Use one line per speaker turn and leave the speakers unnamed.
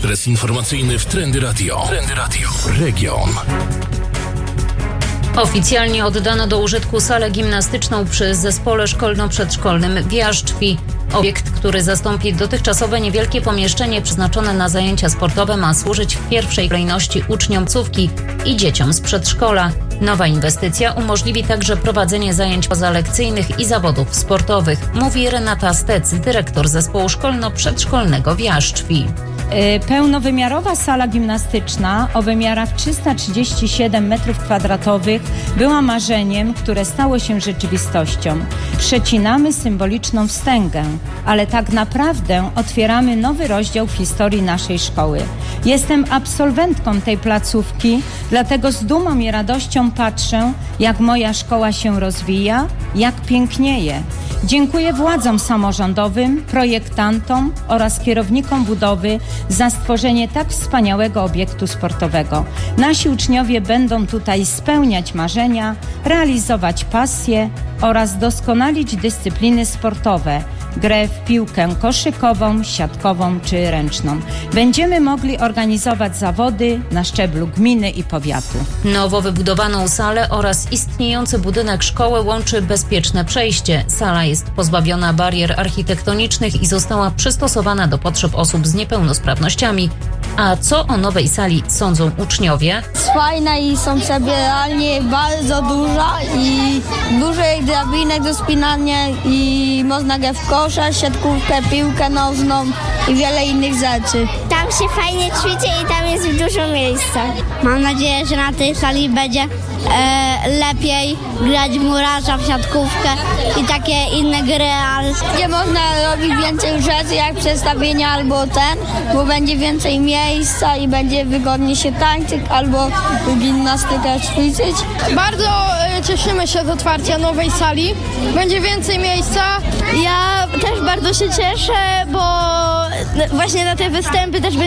Ekspres informacyjny w Trendy Radio. Trendy Radio. Region.
Oficjalnie oddano do użytku salę gimnastyczną przy Zespole Szkolno-Przedszkolnym w Jaszczwi. Obiekt, który zastąpi dotychczasowe niewielkie pomieszczenie przeznaczone na zajęcia sportowe, ma służyć w pierwszej kolejności uczniom placówki i dzieciom z przedszkola. Nowa inwestycja umożliwi także prowadzenie zajęć pozalekcyjnych i zawodów sportowych, mówi Renata Stec, dyrektor Zespołu Szkolno-Przedszkolnego w Jaszczwi.
Pełnowymiarowa sala gimnastyczna o wymiarach 337 m2 była marzeniem, które stało się rzeczywistością. Przecinamy symboliczną wstęgę, ale tak naprawdę otwieramy nowy rozdział w historii naszej szkoły. Jestem absolwentką tej placówki, dlatego z dumą i radością patrzę, jak moja szkoła się rozwija, jak pięknieje. Dziękuję władzom samorządowym, projektantom oraz kierownikom budowy za stworzenie tak wspaniałego obiektu sportowego. Nasi uczniowie będą tutaj spełniać marzenia, realizować pasje oraz doskonalić dyscypliny sportowe, grę w piłkę koszykową, siatkową czy ręczną. Będziemy mogli organizować zawody na szczeblu gminy i powiatu.
Nowo wybudowaną salę oraz istniejący budynek szkoły łączy bezpieczne przejście. Sala jest pozbawiona barier architektonicznych i została przystosowana do potrzeb osób z niepełnosprawnościami. A co o nowej sali sądzą uczniowie?
Jest fajna i są przebieralnie bardzo duża i dużo drabinek do spinania i można grać w kosza, siatkówkę, piłkę nożną i wiele innych rzeczy.
Tam się fajnie ćwiczy i tam jest dużo miejsca.
Mam nadzieję, że na tej sali będzie lepiej grać w murarza, w siatkówkę i takie inne gry, gdzie można robić więcej rzeczy jak przestawienia albo bo będzie więcej miejsca i będzie wygodnie się tańczyć albo gimnastykę ćwiczyć.
Bardzo cieszymy się z otwarcia nowej sali. Będzie więcej miejsca.
Ja też bardzo się cieszę, bo właśnie na te występy też